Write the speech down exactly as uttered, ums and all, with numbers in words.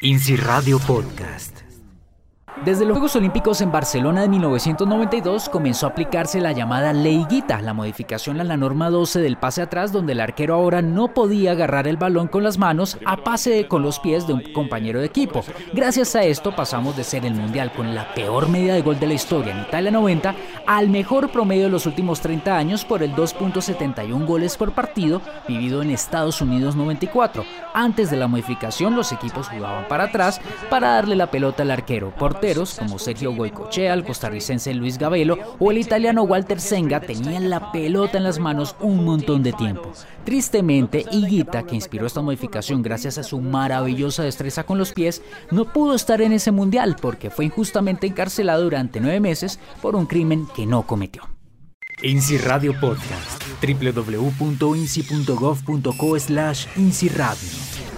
INSI Radio Podcast. Desde los Juegos Olímpicos en Barcelona de mil novecientos noventa y dos comenzó a aplicarse la llamada Ley Guita, la modificación a la norma doce del pase atrás, donde el arquero ahora no podía agarrar el balón con las manos a pase con los pies de un compañero de equipo. Gracias a esto pasamos de ser el mundial con la peor media de gol de la historia en Italia noventa al mejor promedio de los últimos treinta años por el dos punto setenta y uno goles por partido vivido en Estados Unidos noventa y cuatro. Antes de la modificación los equipos jugaban para atrás para darle la pelota al arquero. Porteros como Sergio Goycochea, el costarricense Luis Gabelo o el italiano Walter Senga tenían la pelota en las manos un montón de tiempo. Tristemente, Higuita, que inspiró esta modificación gracias a su maravillosa destreza con los pies, no pudo estar en ese mundial porque fue injustamente encarcelado durante nueve meses por un crimen que no cometió. INSI Radio Podcast. doble u doble u doble u punto insi punto gov punto co slash insi radio